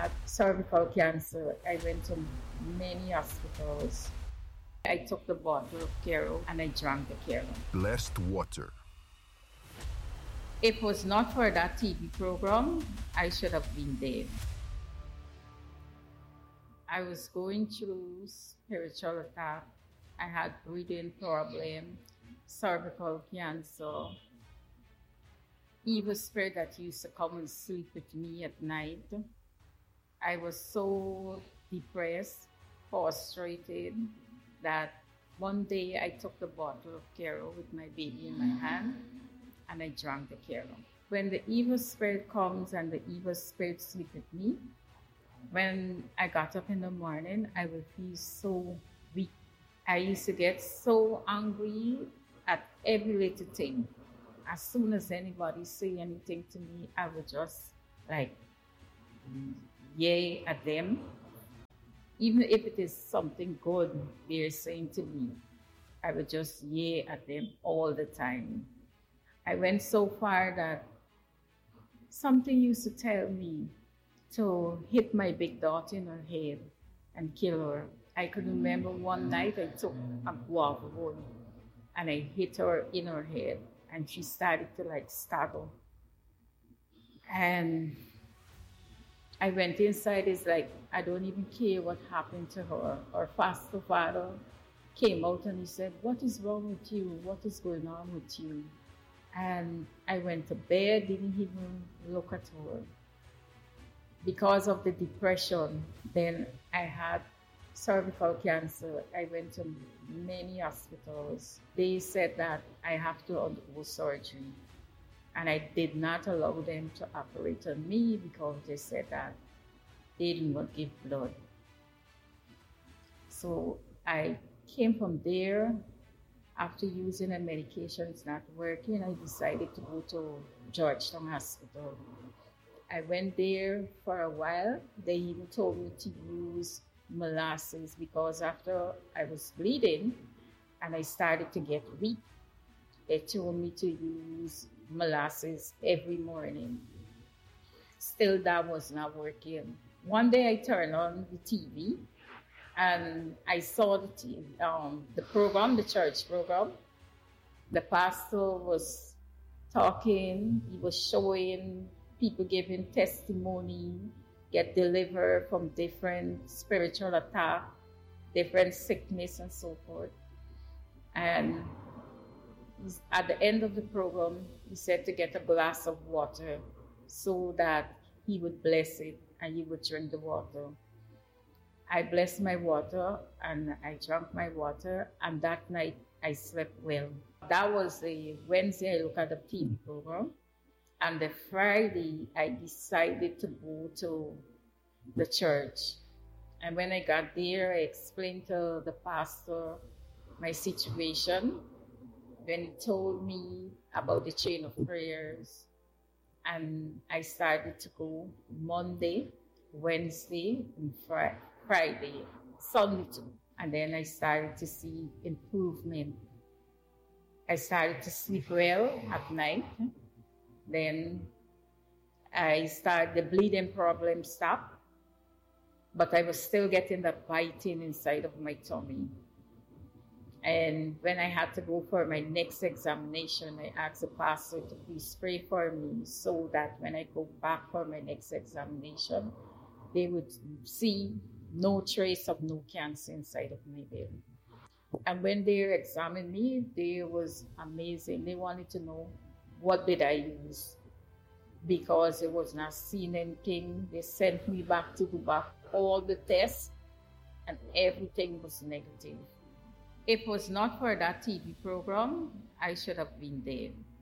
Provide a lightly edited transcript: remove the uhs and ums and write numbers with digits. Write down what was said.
had cervical cancer. I went to many hospitals. I took the bottle of Kero and I drank the Kero. Blessed water. If it was not for that TV program, I should have been dead. I was going through spiritual attack. I had breathing problem, cervical cancer, evil spirit that used to come and sleep with me at night. I was so depressed, frustrated, that one day I took the bottle of Kero with my baby in my hand and I drank the Kero. When the evil spirit comes and the evil spirit sleep with me, when I got up in the morning, I would feel so weak. I used to get so angry at every little thing. As soon as anybody say anything to me, I would just yay at them. Even if it is something good they're saying to me, I would just yay at them all the time. I went so far that something used to tell me to hit my big daughter in her head and kill her. I could remember one night I took a guava wood and I hit her in her head and she started to stagger. And I went inside, it's like, I don't even care what happened to her. Our foster father came out and he said, "What is wrong with you? What is going on with you?" And I went to bed, didn't even look at her. Because of the depression, then I had cervical cancer. I went to many hospitals. They said that I have to undergo surgery. And I did not allow them to operate on me because they said that they did not give blood. So I came from there. After using a medication, it's not working, I decided to go to Georgetown Hospital. I went there for a while. They even told me to use molasses because after I was bleeding and I started to get weak, they told me to use molasses every morning. Still, that was not working. One day I turned on the TV and I saw the program, the church program. The pastor was talking, he was showing people giving testimony, get delivered from different spiritual attack, different sickness and so forth. And at the end of the program, he said to get a glass of water so that he would bless it and he would drink the water. I blessed my water and I drank my water, and that night I slept well. That was the Wednesday I looked at the TV program, and the Friday I decided to go to the church. And when I got there, I explained to the pastor my situation. When he told me about the chain of prayers, and I started to go Monday, Wednesday, and Friday, Sunday too. And then I started to see improvement. I started to sleep well at night. Then the bleeding problem stopped, but I was still getting that biting inside of my tummy. And when I had to go for my next examination, I asked the pastor to please pray for me so that when I go back for my next examination, they would see no trace of no cancer inside of my belly. And when they examined me, they was amazing. They wanted to know what did I use because it was not seeing anything. They sent me back to do back all the tests and everything was negative. If it was not for that TV program, I should have been dead.